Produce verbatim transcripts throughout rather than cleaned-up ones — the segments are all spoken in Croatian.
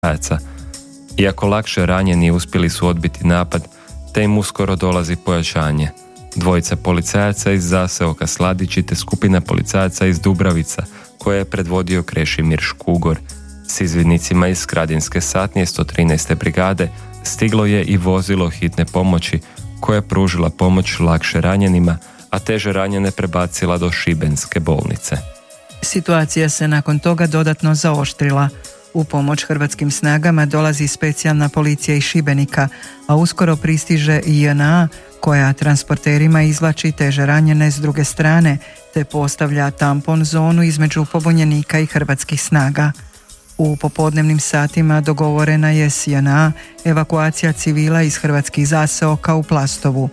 policajaca. Iako lakše ranjeni uspjeli su odbiti napad, te im uskoro dolazi pojačanje. Dvojica policajaca iz zaseoka Sladići te skupina policajaca iz Dubravica, koje je predvodio Krešimir Škugor. S izvidnicima iz Skradinske satnije sto trinaeste brigade stiglo je i vozilo hitne pomoći koja je pružila pomoć lakše ranjenima, a teže ranjene prebacila do Šibenske bolnice. Situacija se nakon toga dodatno zaoštrila. U pomoć hrvatskim snagama dolazi specijalna policija iz Šibenika, a uskoro pristiže i J N A koja transporterima izvlači teže ranjene s druge strane, te postavlja tampon zonu između pobunjenika i hrvatskih snaga. U popodnevnim satima dogovorena je s J N A evakuacija civila iz hrvatskih zaseoka u Plastovu.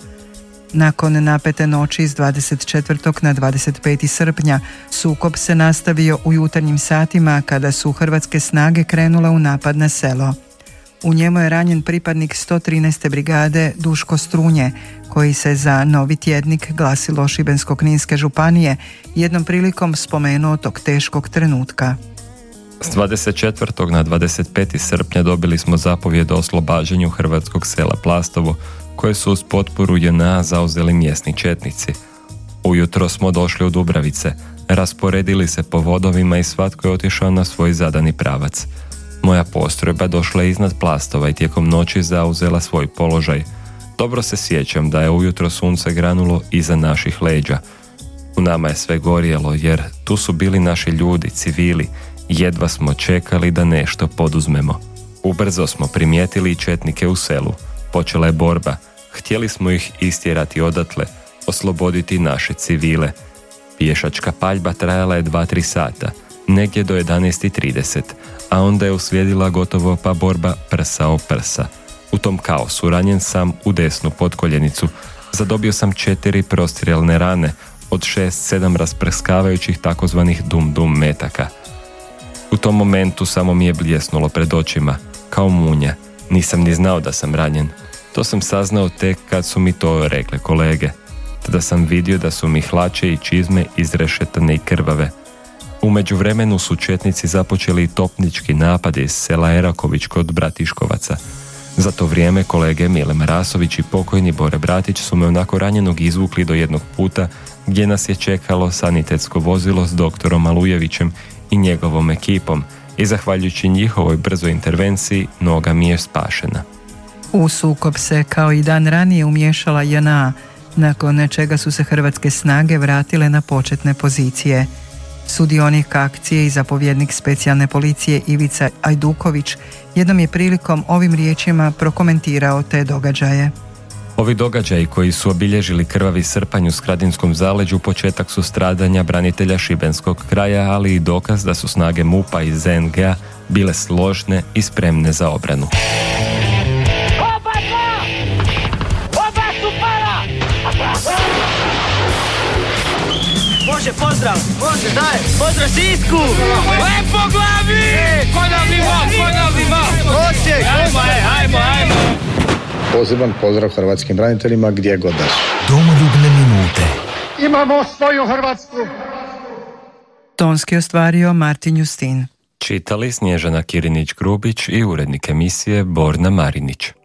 Nakon napete noći s dvadeset četvrtog na dvadeset peti srpnja sukob se nastavio u jutarnjim satima kada su hrvatske snage krenule u napad na selo. U njemu je ranjen pripadnik sto trinaeste brigade Duško Strunje, koji se za Novi tjednik, glasilo Šibensko-kninske županije, jednom prilikom spomenuo tog teškog trenutka. S dvadeset četvrtog na dvadeset peti srpnja dobili smo zapovjed o oslobađanju hrvatskog sela Plastovo, koje su uz potporu J N A zauzeli mjesni četnici. Ujutro smo došli u Dubravice, rasporedili se po vodovima i svatko je otišao na svoj zadani pravac. Moja postrojba došla iznad Plastova i tijekom noći zauzela svoj položaj. Dobro se sjećam da je ujutro sunce granulo iza naših leđa. U nama je sve gorjelo jer tu su bili naši ljudi, civili, jedva smo čekali da nešto poduzmemo. Ubrzo smo primijetili i četnike u selu. Počela je borba. Htjeli smo ih istjerati odatle, osloboditi naše civile. Pješačka paljba trajala je dva tri sata, negdje do jedanaest i trideset, a onda je uslijedila gotovo pa borba prsa o prsa. U tom kaosu ranjen sam u desnu potkoljenicu. Zadobio sam četiri prostrijelne rane od šest sedam rasprskavajućih takozvanih dum-dum metaka. U tom momentu samo mi je bljesnulo pred očima, kao munja. Nisam ni znao da sam ranjen. To sam saznao tek kad su mi to rekle kolege. Tada sam vidio da su mi hlače i čizme izrešetane i krvave. U međuvremenu su četnici započeli topnički napad iz sela Eraković kod Bratiškovaca. Za to vrijeme kolege Mile Marasović i pokojni Bore Bratić su me onako ranjenog izvukli do jednog puta gdje nas je čekalo sanitetsko vozilo s doktorom Alujevićem i njegovom ekipom i zahvaljujući njihovoj brzoj intervenciji noga mi je spašena. U sukob se kao i dan ranije umiješala J N A, nakon čega su se hrvatske snage vratile na početne pozicije. Sudionik akcije i zapovjednik specijalne policije Ivica Ajduković jednom je prilikom ovim riječima prokomentirao te događaje. Ovi događaji koji su obilježili krvavi srpanj u Skradinskom zaleđu početak su stradanja branitelja šibenskog kraja, ali i dokaz da su snage MUP-a i Z N G-a bile složne i spremne za obranu. Oba dva! Oba su para! Može, pozdrav! Može, daj! Pozdrav Sisku! Lepo glavi! Kodavni mok, kodavni mok! Osijek! Hajmo, hajmo, hajmo! Poseban pozdrav hrvatskim braniteljima gdje god da su. Domoljubne minute. Imamo svoju Hrvatsku. Tonski ostvario Martin Justin. Čitali Snježana Kirinić-Grubić i urednik emisije Borna Marinić.